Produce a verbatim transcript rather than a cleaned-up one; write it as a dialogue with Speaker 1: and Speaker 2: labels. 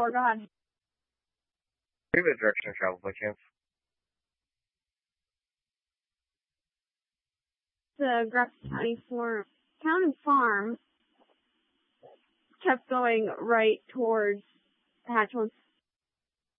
Speaker 1: Oh, God.
Speaker 2: Give me a direction of travel by chance.
Speaker 1: The Grafton County Farm, Town and Farm kept going right towards Hatchel and